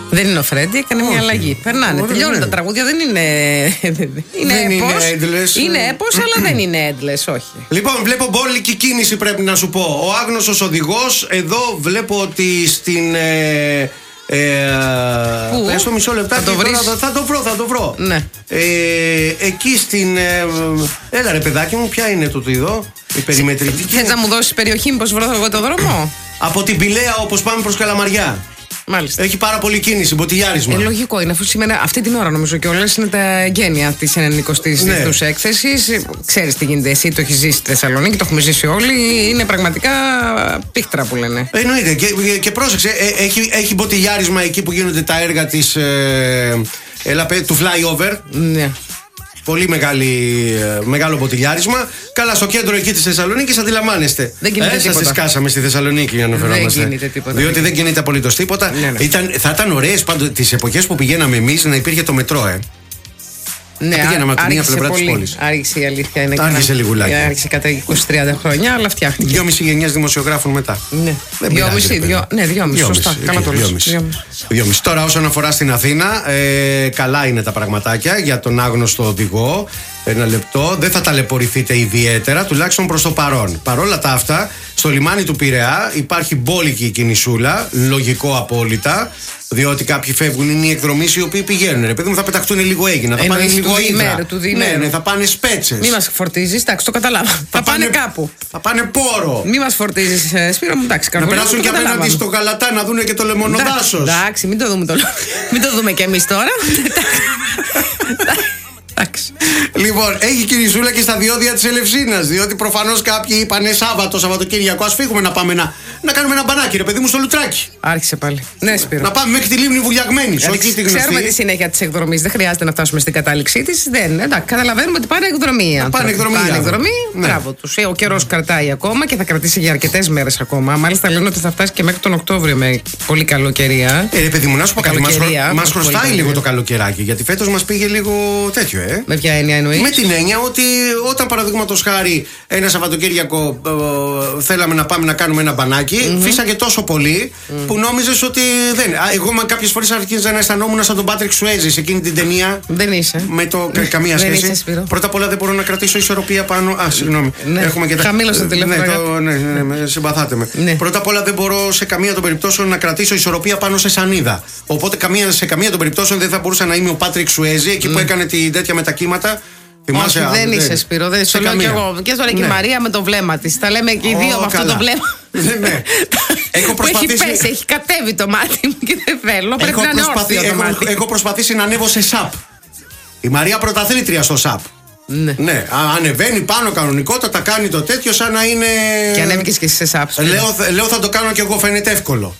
Δεν είναι ο Φρέντι, έκανε μια αλλαγή. Περνάνε, τελειώνουν τα τραγούδια, δεν είναι. Είναι έπος, αλλά δεν είναι endless, όχι. Λοιπόν, βλέπω μπόλικη κίνηση, πρέπει να σου πω. Ο άγνωστος οδηγός, εδώ βλέπω ότι στην. Πες το μισό λεπτάκι. Θα το βρω. Ναι. Εκεί στην. Έλα ρε παιδάκι μου, ποια είναι το εδώ, η περιμετρική. Θες να μου δώσεις περιοχή, μήπως βρω εγώ το δρόμο? Από την Πηλαία, όπως πάμε προς Καλαμαριά. Μάλιστα. Έχει πάρα πολύ κίνηση, μποτιλιάρισμα. Λογικό είναι, αφού σήμερα αυτή την ώρα νομίζω και όλες είναι τα γένεια της 90ης διεθνούς έκθεσης. Ξέρεις τι γίνεται, εσύ το έχεις ζήσει στη Θεσσαλονίκη, το έχουμε ζήσει όλοι. Είναι πραγματικά πίχτρα που λένε. Εννοείται. Και πρόσεξε, έχει μποτιλιάρισμα εκεί που γίνονται τα έργα της, του flyover. Ναι. Πολύ μεγάλο μποτιλιάρισμα. Καλά, στο κέντρο εκεί της Θεσσαλονίκης αντιλαμβάνεστε. Δεν κινείται τίποτα. Σας σκάσαμε στη Θεσσαλονίκη για να αναφερόμαστε. Δεν κινείται τίποτα. Διότι δεν κινείται απολύτως τίποτα. Ναι. Θα ήταν ωραίες πάντως τις εποχές που πηγαίναμε εμείς να υπήρχε το μετρό, Ναι, πήγαμε από τη μία πλευρά της πόλης. Άρχισε η αλήθεια. Είναι άρχισε λιγουλάκι. Άρχισε κατά 20-30 χρόνια, αλλά φτιάχτηκε. 2,5 γενιές δημοσιογράφων μετά. Ναι, 2,5. Σωστά. Καλά το λες. 2,5. Τώρα, όσον αφορά στην Αθήνα, καλά είναι τα πραγματάκια για τον άγνωστο οδηγό. Ένα λεπτό. Δεν θα ταλαιπωρηθείτε ιδιαίτερα, τουλάχιστον προς το παρόν. Παρόλα τα αυτά, στο λιμάνι του Πειραιά υπάρχει μπόλικη κινησούλα, λογικό απόλυτα. Διότι κάποιοι φεύγουν, είναι οι εκδρομείς οι οποίοι πηγαίνουν. Ρε παιδί μου, θα πεταχτούν λίγο Έγινα, θα πάνε λίγο Ήγρα. Ναι, θα πάνε Σπέτσες. Μη μας φορτίζεις, εντάξει, το καταλάβα. Θα πάνε κάπου. Θα πάνε Πόρο. Μη μας φορτίζεις, Σπύρο μου, εντάξει. Να περάσουν και απέναντι στο Γαλατά να δουν και το λεμονοδάσος. Εντάξει, μην το δούμε κι εμείς τώρα. Λοιπόν, έχει κινησούλα και στα διόδια της Ελευσίνας. Διότι προφανώς κάποιοι είπανε Σαββατοκύριακο, ας φύγουμε να πάμε να κάνουμε ένα μπανάκι, ρε παιδί μου, στο Λουτράκι. Άρχισε πάλι. Ναι, Σπύρο. Να πάμε μέχρι τη λίμνη Βουλιαγμένης. Ξέρουμε τη συνέχεια της εκδρομής. Δεν χρειάζεται να φτάσουμε στην κατάληξή της. Εντάξει, καταλαβαίνουμε ότι πάνε εκδρομή. Πάνε εκδρομή. Μπράβο τους. Ο καιρός κρατάει ακόμα και θα κρατήσει για αρκετές μέρες ακόμα. Μάλιστα λένε ότι θα φτάσει και μέχρι τον Οκτώβριο με πολύ καλοκαιρία. Ρε παιδί μου, να σου πω κάτι. Μας χρωστάει λίγο το καλοκαιράκι. Γιατί φέτος μας πήγε λίγο τέτοιο, Με ποια έννοια εννοείς? Με την έννοια ότι όταν παραδείγματος χάρη ένα Σαββατοκύριακο θέλαμε να πάμε να κάνουμε ένα μπανάκι, φύσαγε τόσο πολύ που νόμιζες ότι δεν. Εγώ κάποιες φορές άρχιζα να αισθανόμουν σαν τον Πάτρικ Σουέζι σε εκείνη την ταινία. Δεν είσαι. Με το καμία σχέση. Πρώτα απ' όλα δεν μπορώ να κρατήσω ισορροπία πάνω. Συγγνώμη. Έχουμε και τα. Χαμήλωσε το τηλέφωνο. Ναι, συμπαθάτε με. Πρώτα απ' όλα δεν μπορώ σε καμία των περιπτώσεων να κρατήσω ισορροπία πάνω σε σανίδα. Οπότε σε καμία των περιπτώσεων δεν θα μπορούσα να είμαι ο Πάτρικ Σουέζι εκεί που έκανε τέτοια μετακύματα. Όχι, δεν είσαι, Σπύρο, δεν σε λέω κι εγώ. Και τώρα και η Μαρία με το βλέμμα της. Τα λέμε και οι δύο με αυτό το βλέμμα. Ναι. Έχει πέσει, έχει κατέβει το μάτι μου και δεν θέλω. Πρέπει να είναι όρθιο το μάτι. Έχω προσπαθήσει να ανέβω σε ΣΑΠ. Η Μαρία πρωταθλήτρια στο ΣΑΠ. Ναι, ανεβαίνει πάνω κανονικότατα, κάνει το τέτοιο σαν να είναι. Και ανέβηκες και εσύ σε ΣΑΠ. Λέω θα το κάνω κι εγώ, φαίνεται εύκολο.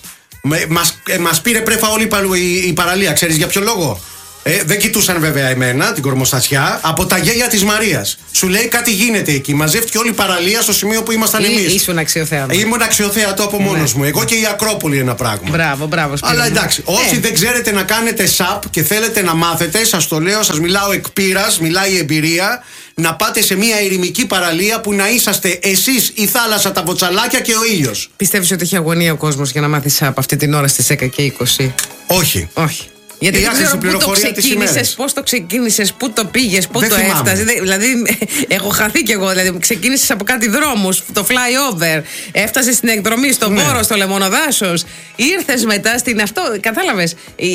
Μας πήρε πρέφα όλη η παραλία, ξέρεις για ποιο λόγο? Δεν κοιτούσαν βέβαια εμένα, την κορμοστασιά, από τα γέλια της Μαρίας. Σου λέει κάτι γίνεται εκεί. Μαζεύτηκε όλη η παραλία στο σημείο που ήμασταν εμείς. Ήσουν αξιοθέατο. Ήμουν αξιοθέατο από μόνος μου. Εγώ και η Ακρόπολη ένα πράγμα. Μπράβο. Αλλά εντάξει, όσοι δεν ξέρετε να κάνετε ΣΑΠ και θέλετε να μάθετε, σας το λέω, σας μιλάω εκ πείρας, μιλάει η εμπειρία, να πάτε σε μια ερημική παραλία που να είσαστε εσείς, η θάλασσα, τα βοτσαλάκια και ο ήλιος. Πιστεύεις ότι έχει αγωνία ο κόσμος για να μάθει ΣΑΠ αυτή την ώρα στις 10:20? Όχι. Γιατί δεν ξέρω πού το ξεκίνησες, πώς το ξεκίνησες, πού το πήγες, πού το έφτασες. Δηλαδή, έχω χαθεί κι εγώ. Δηλαδή, ξεκίνησες από κάτι δρόμους, το flyover, έφτασες στην εκδρομή, στον Πόρο, στο Λεμονοδάσος, ήρθες μετά στην αυτό. Κατάλαβες.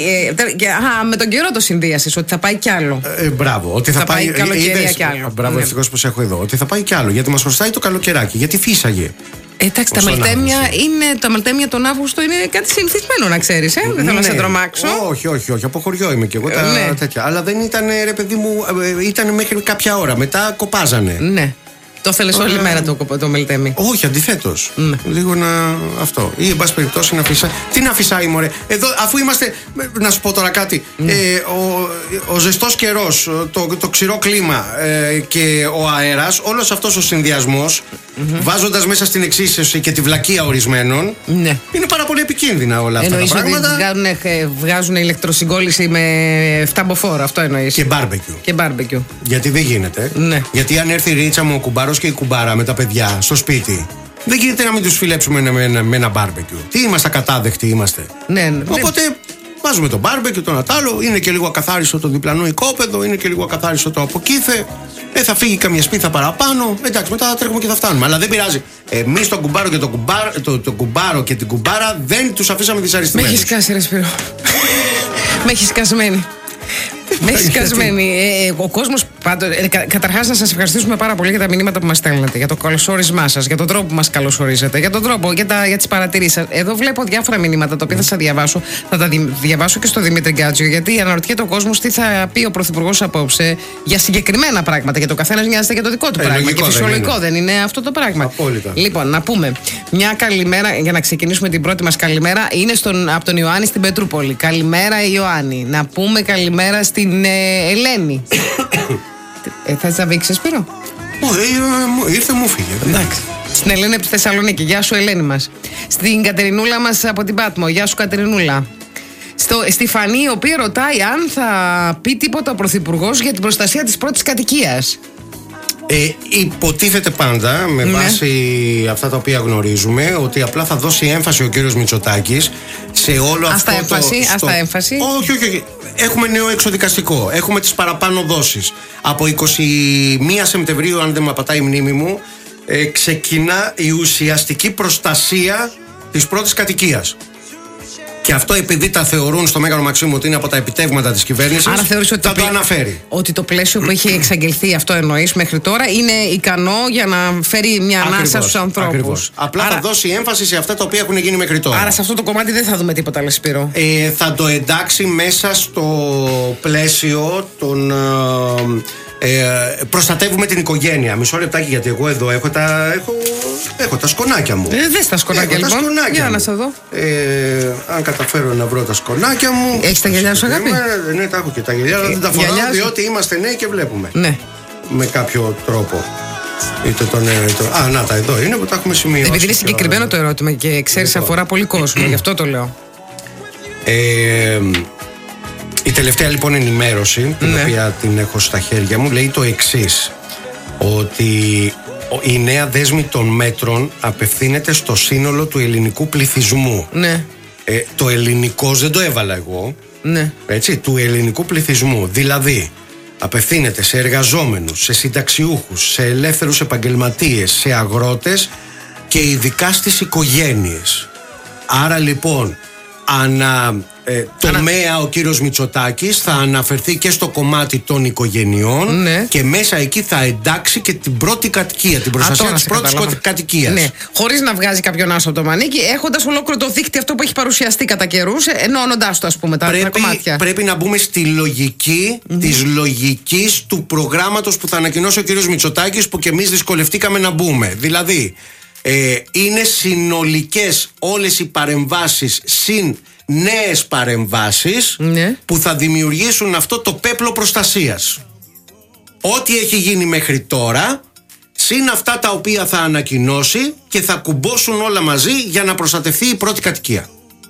Με τον καιρό το συνδύασες, ότι θα πάει κι άλλο. Μπράβο, ότι θα πάει καλοκαιρία κι άλλο. Μπράβο, ευτυχώς που σε έχω εδώ. Ότι θα πάει κι άλλο, γιατί μας χρωστάει το καλοκαιράκι, γιατί φύσαγε. Εντάξει, τα μελτέμια τον Αύγουστο είναι κάτι συνηθισμένο, να ξέρεις. Δεν θέλω να σε τρομάξω. Όχι. Από χωριό είμαι κι εγώ. Τέτοια. Αλλά δεν ήταν, ρε παιδί μου, ήταν μέχρι κάποια ώρα. Μετά κοπάζανε. Ναι. Το θέλεις όλη μέρα το μελτέμι? Όχι, αντιθέτως. Λίγο να. Αυτό. Ή εν πάση περιπτώσει να φυσάει. Τι να φυσάει, μωρέ. Εδώ, αφού είμαστε. Να σου πω τώρα κάτι. Ο ζεστός καιρός, το ξηρό κλίμα και ο αέρας, όλος αυτός ο συνδυασμός, βάζοντας μέσα στην εξίσωση και τη βλακεία ορισμένων, είναι πάρα πολύ επικίνδυνα όλα αυτά τα πράγματα. Βγάζουν ηλεκτροσυγκόλληση με φταμποφόρο, αυτό εννοείς? Και μπάρμπεκιου. Γιατί δεν γίνεται. Γιατί αν έρθει η ρίτσα μου, ο κουμπάρος και η κουμπάρα με τα παιδιά στο σπίτι, δεν γίνεται να μην τους φιλέψουμε με ένα μπάρμπεκιου. Τι είμαστε, ακατάδεκτοι είμαστε. Ναι. Οπότε βάζουμε τον μπάρμπεκι, τον ατάλο, είναι και λίγο ακαθάριστο το διπλανό οικόπεδο, είναι και λίγο ακαθάριστο το αποκύθε. Θα φύγει καμιά σπίθα παραπάνω. Εντάξει, μετά θα τρέχουμε και θα φτάνουμε. Αλλά δεν πειράζει. Εμείς τον κουμπάρο και τον κουμπάρο και την κουμπάρα δεν τους αφήσαμε δυσαρεστημένους. Με έχεις κάσει, ρε Σπύρο. Με έχεις κασμένη. Με έχεις κασμένη. Ο κόσμος πάντως. Καταρχάς, να σας ευχαριστήσουμε πάρα πολύ για τα μηνύματα που μας στέλνετε, για το καλωσόρισμά σας, για τον τρόπο που μας καλωσορίζετε, για τον τρόπο, για τις παρατηρήσεις σας. Εδώ βλέπω διάφορα μηνύματα τα οποία θα σας διαβάσω. Θα τα διαβάσω και στο Δημήτρη Γκάτζιο, γιατί αναρωτιέται ο κόσμος τι θα πει ο Πρωθυπουργός απόψε για συγκεκριμένα πράγματα. Γιατί ο καθένας νοιάζεται για το δικό του πράγμα. Και φυσιολογικό δεν είναι αυτό το πράγμα. Απόλυτα. Λοιπόν, να πούμε μια καλημέρα για να ξεκινήσουμε την πρώτη μας καλημέρα. Είναι από τον Ιωάννη στην Πετρούπολη. Καλημέρα, Ιωάννη. Να πούμε καλημέρα στην Ελένη. Θα να βήξεις, Σπύρο? Ήρθε, μου φύγε. Εντάξει. Στην Ελένη από τη Θεσσαλονίκη. Γεια σου, Ελένη μας. Στην Κατερινούλα μας από την Πάτμο. Γεια σου, Κατερινούλα. Στη Φανή, η οποία ρωτάει αν θα πει τίποτα ο Πρωθυπουργός για την προστασία της πρώτης κατοικίας. Υποτίθεται πάντα με βάση αυτά τα οποία γνωρίζουμε ότι απλά θα δώσει έμφαση ο κύριος Μητσοτάκης σε όλο αυτό το έμφαση. Όχι. Έχουμε νέο εξοδικαστικό. Έχουμε τις παραπάνω δόσεις. Από 21 Σεπτεμβρίου, αν δεν με απατάει η μνήμη μου, ξεκινά η ουσιαστική προστασία της πρώτης κατοικίας. Και αυτό επειδή τα θεωρούν στο Μέγαρο Μαξίμου ότι είναι από τα επιτεύγματα της κυβέρνησης, άρα θεωρείς ότι θα το αναφέρει. Ότι το πλαίσιο που έχει εξαγγελθεί, αυτό εννοείς μέχρι τώρα, είναι ικανό για να φέρει μια ανάσα στους ανθρώπους. Απλά θα δώσει έμφαση σε αυτά τα οποία έχουν γίνει μέχρι τώρα. Άρα σε αυτό το κομμάτι δεν θα δούμε τίποτα, λες, Σπύρο? Θα το εντάξει μέσα στο πλαίσιο των... προστατεύουμε την οικογένεια. Μισό λεπτάκι, γιατί εγώ εδώ έχω τα σκονάκια μου. Δες τα σκονάκια, λοιπόν. Για να σε δω. Αν καταφέρω να βρω τα σκονάκια μου. Έχεις τα γυαλιά σου, αγάπη? Ναι, τα έχω και τα γυαλιά, αλλά δεν τα φοράω διότι είμαστε νέοι και βλέπουμε. Ναι. Με κάποιο τρόπο. Είτε το νέο, είτε το... να τα εδώ είναι που τα έχουμε σημειώσει. Επειδή είναι συγκεκριμένο το ερώτημα και ξέρεις αφορά πολύ κόσμο, γι' αυτό το λέω. Η τελευταία λοιπόν ενημέρωση, την οποία την έχω στα χέρια μου, λέει το εξής: ότι η νέα δέσμη των μέτρων απευθύνεται στο σύνολο του ελληνικού πληθυσμού. Ναι. Το ελληνικός δεν το έβαλα εγώ. Ναι. Έτσι, του ελληνικού πληθυσμού. Δηλαδή, απευθύνεται σε εργαζόμενους, σε συνταξιούχους, σε ελεύθερους επαγγελματίες, σε αγρότες και ειδικά στις οικογένειες. Άρα λοιπόν, τομέα ο κύριος Μητσοτάκης θα αναφερθεί και στο κομμάτι των οικογενειών, ναι, και μέσα εκεί θα εντάξει και την πρώτη κατοικία, την προστασία της πρώτης κατοικίας. Ναι, χωρίς να βγάζει κάποιον άσο από το μανίκι, έχοντας ολόκληρο το δίκτυο αυτό που έχει παρουσιαστεί κατά καιρούς, ενώνοντάς το, ας πούμε, τα κομμάτια. Πρέπει να μπούμε στη λογική της λογικής του προγράμματος που θα ανακοινώσει ο κύριος Μητσοτάκης, που και εμείς δυσκολευτήκαμε να μπούμε. Δηλαδή, είναι συνολικές όλες οι παρεμβάσεις συν νέες παρεμβάσεις, ναι, που θα δημιουργήσουν αυτό το πέπλο προστασίας. Ό,τι έχει γίνει μέχρι τώρα, συν αυτά τα οποία θα ανακοινώσει, και θα κουμπώσουν όλα μαζί για να προστατευτεί η πρώτη κατοικία.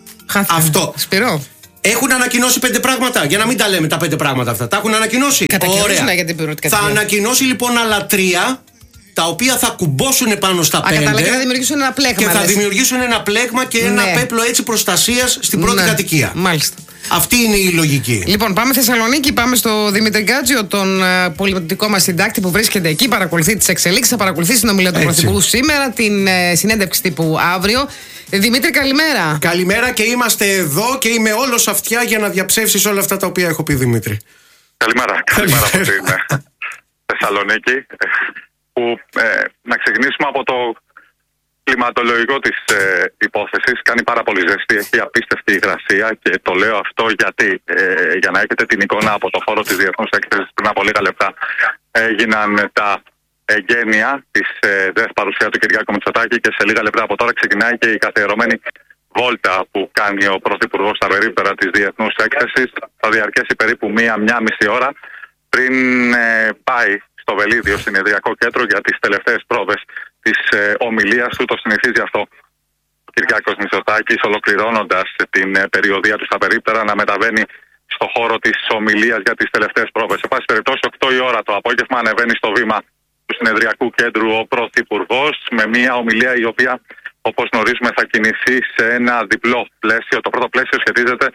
Αυτό. Σπυρό. Έχουν ανακοινώσει 5 πράγματα, για να μην τα λέμε τα 5 πράγματα αυτά. Τα έχουν ανακοινώσει. Ωραία. Για την πρώτη κατοικία. Θα ανακοινώσει λοιπόν άλλα 3, τα οποία θα κουμπώσουν πάνω στα 5 και θα δημιουργήσουν ένα πλέγμα. Και θα δημιουργήσουν ένα πλέγμα και ένα πέπλο έτσι προστασίας στην πρώτη κατοικία. Μάλιστα. Αυτή είναι η λογική. Λοιπόν, πάμε Θεσσαλονίκη, πάμε στο Δημήτρη Γκάτζιο, τον πολιτικό μας συντάκτη που βρίσκεται εκεί, παρακολουθεί τις εξελίξεις, θα παρακολουθεί την ομιλία του Πρωθυπουργού σήμερα, την συνέντευξη τύπου αύριο. Δημήτρη, καλημέρα. Καλημέρα, και είμαστε εδώ και είμαι όλος αυτιά για να διαψεύσεις όλα αυτά τα οποία έχω πει, Δημήτρη. Καλημέρα. Καλημέρα από την Θεσσαλονίκη. Που να ξεκινήσουμε από το κλιματολογικό της υπόθεσης. Κάνει πάρα πολύ ζεστή, έχει απίστευτη υγρασία, και το λέω αυτό γιατί για να έχετε την εικόνα από το χώρο της Διεθνούς Έκθεσης, πριν από λίγα λεπτά έγιναν τα εγγένεια της ΔΕΘ παρουσία του Κυριάκου Μητσοτάκη, και σε λίγα λεπτά από τώρα ξεκινάει και η καθιερωμένη βόλτα που κάνει ο Πρωθυπουργός στα περίπτερα της Διεθνούς Έκθεσης. Θα διαρκέσει περίπου μία μισή ώρα πριν πάει στο Βελίδιο, συνεδριακό κέντρο, για τις τελευταίες πρόβες της ομιλίας του. Το συνηθίζει αυτό ο Κυριάκος Μητσοτάκης, ολοκληρώνοντας την περιοδία του στα περίπτερα, να μεταβαίνει στο χώρο της ομιλίας για τις τελευταίες πρόβες. Σε πάση περιπτώσει, 8 η ώρα το απόγευμα ανεβαίνει στο βήμα του συνεδριακού κέντρου ο Πρωθυπουργός με μια ομιλία η οποία, όπως γνωρίζουμε, θα κινηθεί σε ένα διπλό πλαίσιο. Το πρώτο πλαίσιο σχετίζεται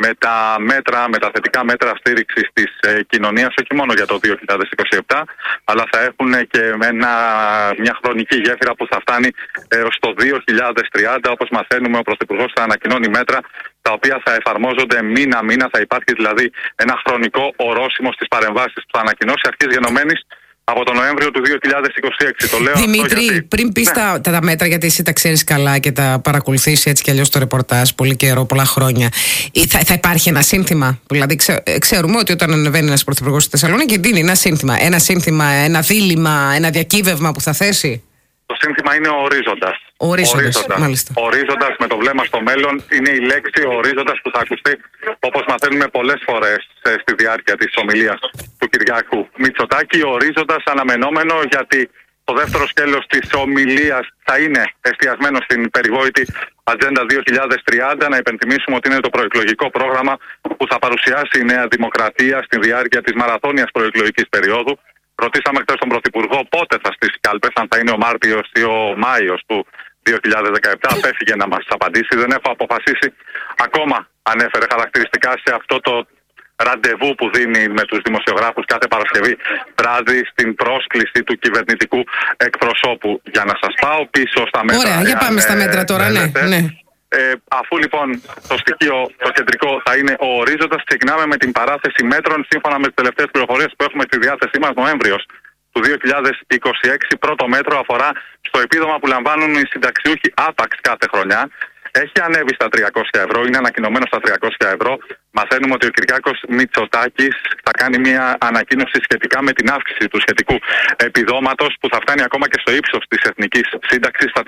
με τα θετικά μέτρα στήριξης της κοινωνίας, όχι μόνο για το 2027, αλλά θα έχουν και μια χρονική γέφυρα που θα φτάνει έως το 2030. Όπως μαθαίνουμε, ο Πρωθυπουργός θα ανακοινώνει μέτρα τα οποία θα εφαρμόζονται μήνα-μήνα. Θα υπάρχει δηλαδή ένα χρονικό ορόσημο στις παρεμβάσεις που θα ανακοινώσει, αρχής γενομένης από τον Νοέμβριο του 2026. Το λέω Δημήτρη, αυτό γιατί... πριν πεις τα μέτρα, γιατί εσύ τα ξέρεις καλά και τα παρακολουθείς έτσι κι αλλιώς το ρεπορτάζ πολύ καιρό, πολλά χρόνια, θα υπάρχει ένα σύνθημα? Δηλαδή, ξέρουμε ότι όταν ανεβαίνει ένας πρωθυπουργός στη Θεσσαλονίκη, δίνει ένα σύνθημα, ένα δίλημμα, ένα διακύβευμα που θα θέσει. Το σύνθημα είναι ο ορίζοντας. Ορίζοντας με το βλέμμα στο μέλλον είναι η λέξη ορίζοντας που θα ακουστεί, όπως μαθαίνουμε πολλές φορές στη διάρκεια της ομιλίας του Κυριάκου Μητσοτάκη. Ορίζοντας αναμενόμενο, γιατί το δεύτερο σκέλος της ομιλίας θα είναι εστιασμένο στην περιβόητη Ατζέντα 2030. Να υπενθυμίσουμε ότι είναι το προεκλογικό πρόγραμμα που θα παρουσιάσει η Νέα Δημοκρατία στη διάρκεια της μαραθώνιας προεκλογικής περίοδου. Ρωτήσαμε χθες τον Πρωθυπουργό πότε θα στήσει κάλπες, αν θα είναι ο Μάρτιος ή ο Μάιος του 2017. Απέφυγε να μας απαντήσει. Δεν έχω αποφασίσει ακόμα, ανέφερε χαρακτηριστικά, σε αυτό το ραντεβού που δίνει με τους δημοσιογράφους κάθε Παρασκευή βράδυ στην πρόσκληση του κυβερνητικού εκπροσώπου. Για να σας πάω πίσω στα μέτρα. Ωραία, για πάμε στα μέτρα τώρα, ναι. Αφού λοιπόν το στοιχείο, το κεντρικό θα είναι ο ορίζοντας, ξεκινάμε με την παράθεση μέτρων σύμφωνα με τις τελευταίες πληροφορίες που έχουμε στη διάθεσή μας. Νοέμβριος του 2026, πρώτο μέτρο αφορά στο επίδομα που λαμβάνουν οι συνταξιούχοι άπαξ κάθε χρονιά. Έχει ανέβει στα 300 ευρώ, είναι ανακοινωμένο στα 300 ευρώ. Μαθαίνουμε ότι ο Κυριάκος Μητσοτάκης θα κάνει μια ανακοίνωση σχετικά με την αύξηση του σχετικού επιδόματος, που θα φτάνει ακόμα και στο ύψος της εθνικής σύνταξης, στα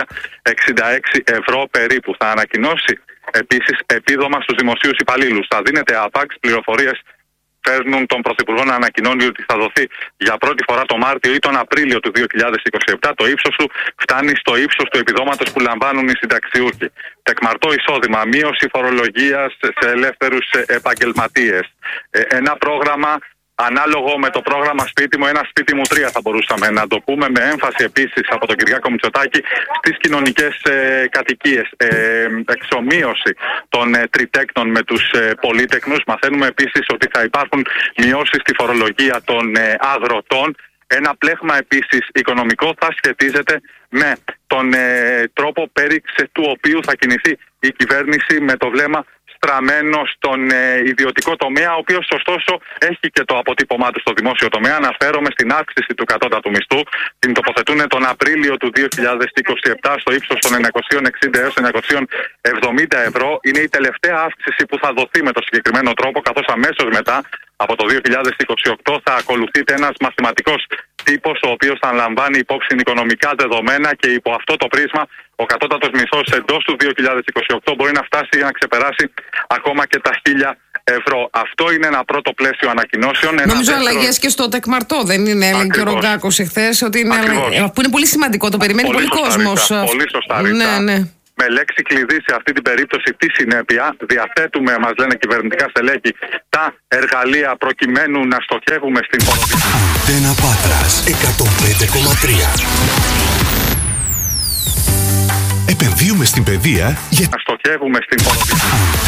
466 ευρώ περίπου. Θα ανακοινώσει επίσης επίδομα στους δημοσίους υπαλλήλους. Θα δίνεται άπαξ. Πληροφορίες φέρνουν τον Πρωθυπουργό να ανακοινώνει ότι θα δοθεί για πρώτη φορά το Μάρτιο ή τον Απρίλιο του 2027. Το ύψος του φτάνει στο ύψος του επιδόματος που λαμβάνουν οι συνταξιούχοι. Τεκμαρτό εισόδημα, μείωση φορολογίας σε ελεύθερους επαγγελματίες. Ένα πρόγραμμα ανάλογο με το πρόγραμμα Σπίτι μου, ένα σπίτι μου 3 θα μπορούσαμε να το πούμε, με έμφαση επίσης από τον Κυριάκο Μητσοτάκη στις κοινωνικές κατοικίες. Εξομοίωση των τριτέκνων με τους πολύτεκνους. Μαθαίνουμε επίσης ότι θα υπάρχουν μειώσεις στη φορολογία των αγροτών. Ένα πλέγμα επίσης οικονομικό θα σχετίζεται με τον τρόπο πέριξ του οποίου θα κινηθεί η κυβέρνηση, με το βλέμμα στραμμένο στον ιδιωτικό τομέα, ο οποίος ωστόσο έχει και το αποτύπωμά του στο δημόσιο τομέα. Αναφέρομαι στην αύξηση του κατώτατου μισθού. Την τοποθετούν τον Απρίλιο του 2027 στο ύψος των 960 έως 970 ευρώ. Είναι η τελευταία αύξηση που θα δοθεί με το συγκεκριμένο τρόπο, καθώς αμέσως μετά, από το 2028, θα ακολουθείται ένας μαθηματικός τύπος, ο οποίος θα λαμβάνει υπόψη οικονομικά δεδομένα, και υπό αυτό το πρίσμα ο κατώτατος μισθός εντός του 2028 μπορεί να φτάσει να ξεπεράσει ακόμα και τα 1.000 ευρώ. Αυτό είναι ένα πρώτο πλαίσιο ανακοινώσεων. Νομίζω αλλαγές και στο τεκμαρτό, δεν είναι? Έλεγε και ο Ρογκάκος εχθές ότι είναι που είναι πολύ σημαντικό, το περιμένει πολύ κόσμος. Πολύ σωστά. Ναι. Με λέξη κλειδί σε αυτή την περίπτωση τη συνέπεια. Διαθέτουμε, μας λένε κυβερνητικά στελέχη, τα εργαλεία προκειμένου να στοχεύουμε στην φορολογία. Αντένα Πάτρας 105,3. Επενδύουμε στην παιδεία για να στοχεύουμε στην φορολογία.